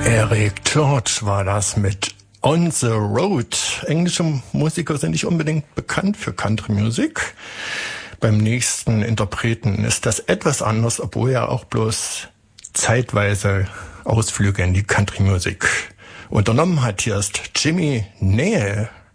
Eric Church war das mit On the Road. Englische Musiker sind nicht unbedingt bekannt für Country Music. Beim nächsten Interpreten ist das etwas anders, obwohl er auch bloß zeitweise Ausflüge in die Country Music unternommen hat. Hier ist Jimmy Nail.